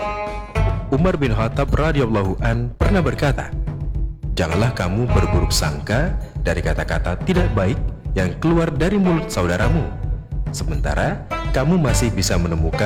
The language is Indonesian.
Umar bin Khattab radhiyallahu an pernah berkata, "Janganlah kamu berburuk sangka dari kata-kata tidak baik yang keluar dari mulut saudaramu, sementara kamu masih bisa menemukan